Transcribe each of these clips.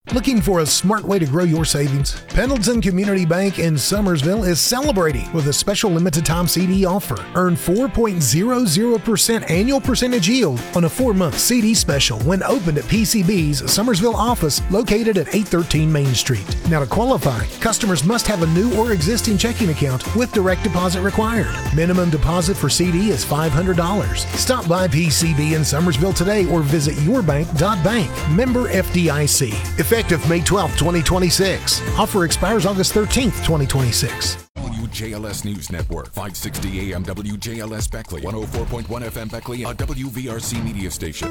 Looking for a smart way to grow your savings? Pendleton Community Bank in Summersville is celebrating with a special limited time CD offer. Earn 4.00% annual percentage yield on a 4-month CD special when opened at PCB's Summersville office located at 813 Main Street. Now to qualify, customers must have a new or existing checking account with direct deposit required. Minimum deposit for CD is $500. Stop by PCB in Summersville today or visit yourbank.bank. Member FDIC. Effective May 12, 2026. Offer expires August 13th, 2026. WJLS News Network, 560 AM WJLS Beckley, 104.1 FM Beckley, a WVRC media station.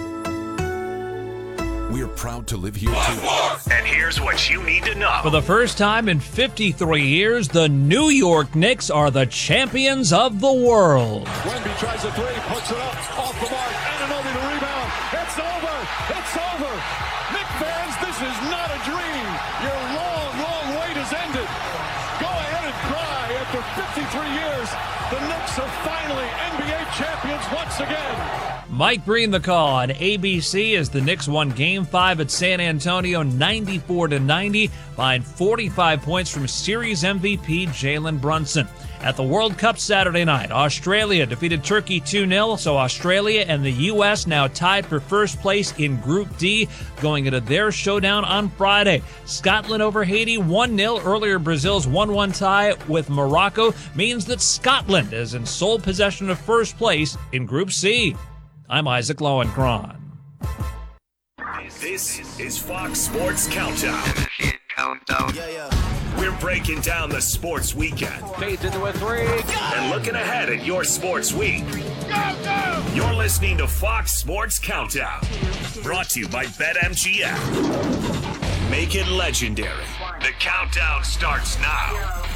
We're proud to live here too. And here's what you need to know. For the first time in 53 years, the New York Knicks are the champions of the world. Wemby tries a three, puts it up, off the mark, Anunoby the rebound. It's over. It's over. Knicks fans, this is not a dream. Your long, long wait has ended. Go ahead and cry. After 53 years, the Knicks are finally NBA champions once again. Mike Breen the call on ABC as the Knicks won Game 5 at San Antonio 94-90, behind 45 points from Series MVP Jalen Brunson. At the World Cup Saturday night, Australia defeated Turkey 2-0, so Australia and the U.S. now tied for first place in Group D, going into their showdown on Friday. Scotland over Haiti 1-0. Earlier, Brazil's 1-1 tie with Morocco means that Scotland is in sole possession of first place in Group C. I'm Isaac Lowenkron. This is Fox Sports Countdown. We're breaking down the sports weekend. Fades into a three. And looking ahead at your sports week. You're listening to Fox Sports Countdown. Brought to you by BetMGM. Make it legendary. The countdown starts now.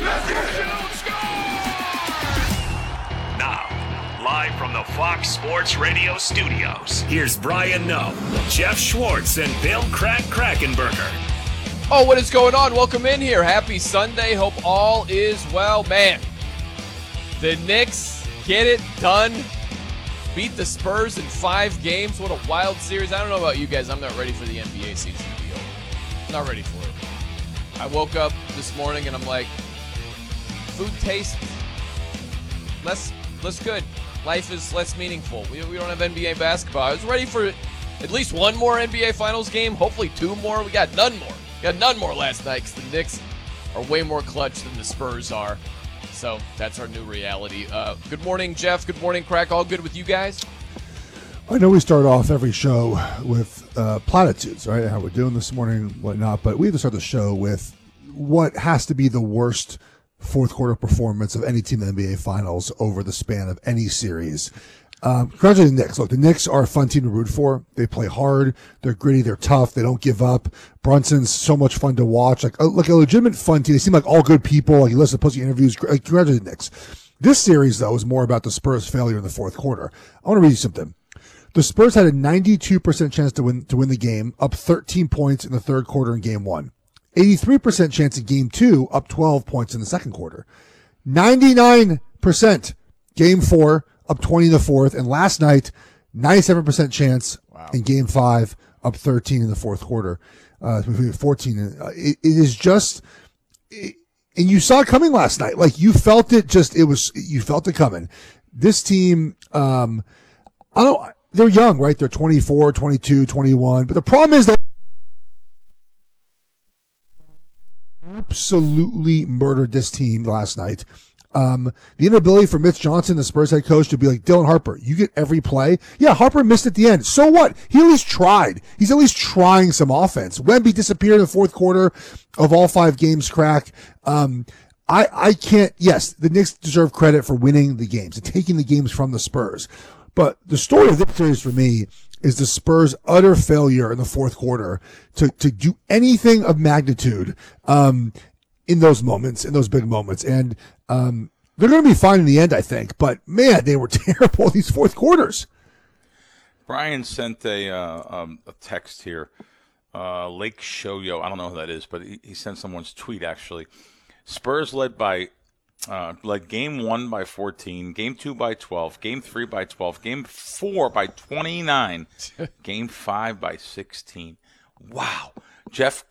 Now, live from the Fox Sports Radio studios, here's Brian Noe, Jeff Schwartz, and Bill Krakenberger. Oh, what is going on? Welcome in here. Happy Sunday. Hope all is well. Man, the Knicks get it done. Beat the Spurs in 5 games. What a wild series. I don't know about you guys. I'm not ready for the NBA season to be over. Not ready for it. I woke up this morning and I'm like, food tastes less good. Life is less meaningful. We don't have NBA basketball. I was ready for at least one more NBA Finals game. Hopefully 2 more. We got none more. Got none more last night because the Knicks are way more clutch than the Spurs are. So that's our new reality. Good morning, Jeff. Good morning, Crack. All good with you guys? I know we start off every show with platitudes, right? How we're doing this morning, whatnot. But we have to start the show with what has to be the worst fourth quarter performance of any team in the NBA Finals over the span of any series. Congratulations to the Knicks. Look, the Knicks are a fun team to root for. They play hard. They're gritty. They're tough. They don't give up. Brunson's so much fun to watch. Like a legitimate fun team. They seem like all good people. Like you listen to post interviews. Like, congratulations to the Knicks. This series, though, is more about the Spurs' failure in the fourth quarter. I want to read you something. The Spurs had a 92% chance to win the game, up 13 points in the third quarter in Game 1. 83% chance in Game 2, up 12 points in the second quarter. 99% Game 4, up 20 in the fourth. And last night, 97% chance in Game 5, up 13 in the fourth quarter. 14. It is just, and you saw it coming last night. Like you felt it you felt it coming. This team, they're young, right? They're 24, 22, 21. But the problem is that absolutely murdered this team last night. The inability for Mitch Johnson, the Spurs head coach, to be like, Dylan Harper, you get every play. Yeah, Harper missed at the end. So what? He at least tried. He's at least trying some offense. Wemby disappeared in the fourth quarter of all 5 games, Crack. I can't, yes, the Knicks deserve credit for winning the games and taking the games from the Spurs. But the story of this series for me is the Spurs' utter failure in the fourth quarter to do anything of magnitude, in those moments, in those big moments. And, they're going to be fine in the end, I think. But, man, they were terrible these fourth quarters. Brian sent a text here. Lake Shoyo, I don't know who that is, but he sent someone's tweet, actually. Spurs led Game 1 by 14, Game 2 by 12, Game 3 by 12, Game 4 by 29, Game 5 by 16. Wow. Jeff,